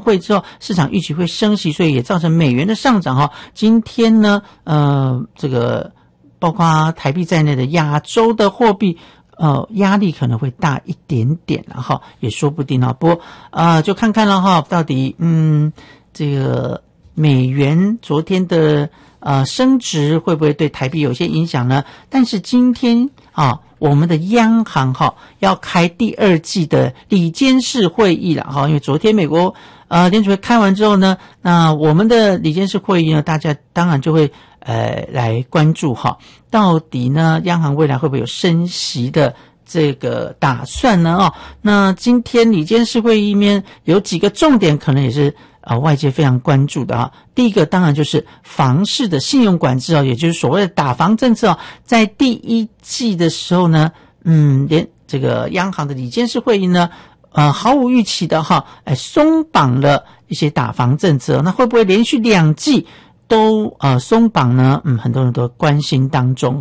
会之后，市场预期会升息，所以也造成美元的上涨哈。今天呢，这个包括台币在内的亚洲的货币。压力可能会大一点点了哈，也说不定啊。不过就看看了哈，到底这个美元昨天的升值会不会对台币有些影响呢？但是今天我们的央行要开第二季的理监事会议了哈，因为昨天美国联储会开完之后呢，那我们的理监事会议呢，大家当然就会来关注哈，到底呢央行未来会不会有升息的这个打算呢？那今天理监事会议里面有几个重点，可能也是外界非常关注的第一个当然就是房市的信用管制也就是所谓的打房政策在第一季的时候呢，连这个央行的理监事会议呢，毫无预期的松绑了一些打房政策，那会不会连续2季都松绑呢？很多人都关心当中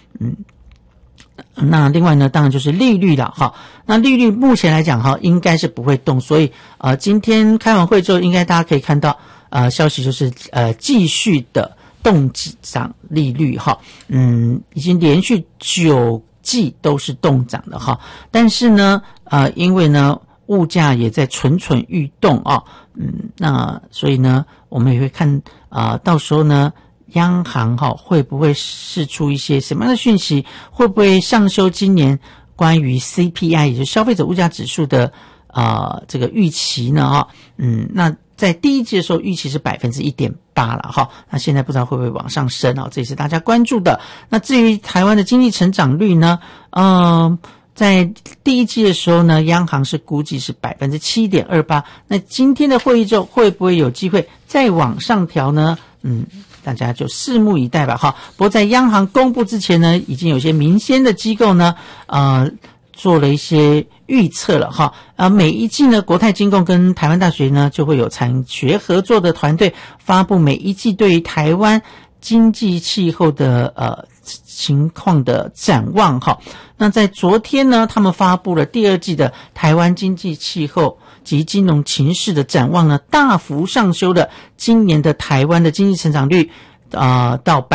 那另外呢，当然就是利率了那利率目前来讲应该是不会动，所以今天开完会之后，应该大家可以看到消息就是继续的动涨利率已经连续9季都是动涨的但是呢因为呢物价也在蠢蠢欲动那所以呢我们也会看到时候呢央行会不会释出一些什么样的讯息，会不会上修今年关于 CPI 也就是消费者物价指数的这个预期呢那在第一季的时候预期是 1.8% 了那现在不知道会不会往上升这也是大家关注的。那至于台湾的经济成长率呢在第一季的时候呢，央行是估计是 7.28%， 那今天的会议之后会不会有机会再往上调呢？大家就拭目以待吧不过在央行公布之前呢，已经有些民间的机构呢做了一些预测了每一季呢，国泰金控跟台湾大学呢就会有产学合作的团队发布每一季对于台湾经济气候的情况的展望那在昨天呢，他们发布了第二季的台湾经济气候及金融情势的展望呢，大幅上修了今年的台湾的经济成长率到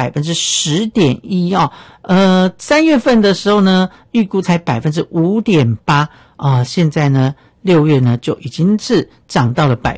10.1% 3月份的时候呢预估才 5.8% 现在呢6月呢就已经是涨到了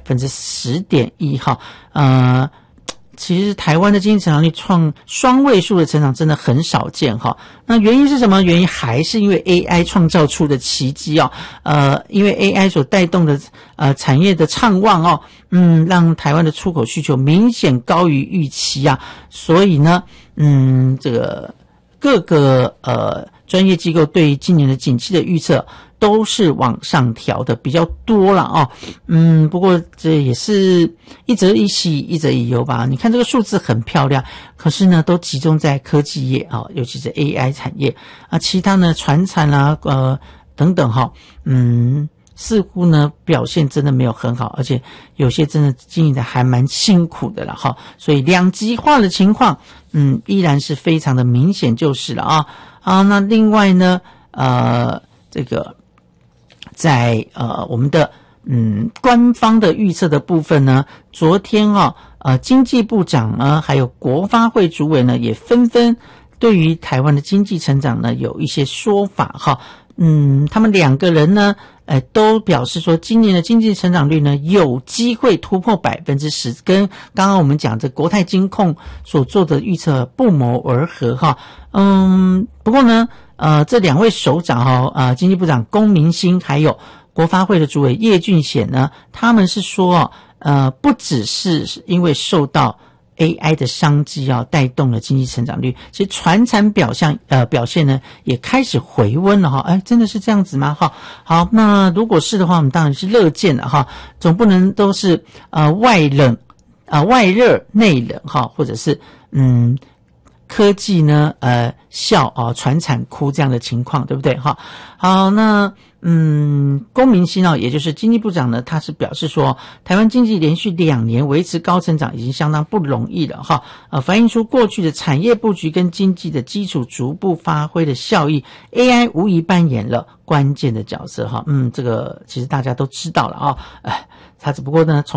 10.1% 其实台湾的经济成长率创双位数的成长真的很少见那原因是什么？原因还是因为 AI 创造出的奇迹因为 AI 所带动的产业的畅旺让台湾的出口需求明显高于预期所以呢这个各个专业机构对于今年的景气的预测都是往上调的比较多了不过这也是一则以喜一则以忧吧。你看这个数字很漂亮，可是呢都集中在科技业尤其是 AI 产业其他呢传产等等似乎呢表现真的没有很好，而且有些真的经营的还蛮辛苦的了所以两极化的情况依然是非常的明显就是了那另外呢这个在我们的官方的预测的部分呢，昨天经济部长呢还有国发会主委呢也纷纷对于台湾的经济成长呢有一些说法他们两个人呢都表示说今年的经济成长率呢有机会突破 10%， 跟刚刚我们讲这国泰金控所做的预测不谋而合不过呢这两位首长经济部长龚明鑫还有国发会的主委叶俊显呢，他们是说不只是因为受到 AI 的商机带动了经济成长率，其实传产表现呢也开始回温了真的是这样子吗好，那如果是的话，我们当然是乐见的总不能都是外热内冷或者是科技呢笑传产哭这样的情况，对不对好，那龚明鑫也就是经济部长呢，他是表示说台湾经济连续2年维持高成长已经相当不容易了反映出过去的产业布局跟经济的基础逐步发挥的效益， AI 无疑扮演了关键的角色这个其实大家都知道了他只不过呢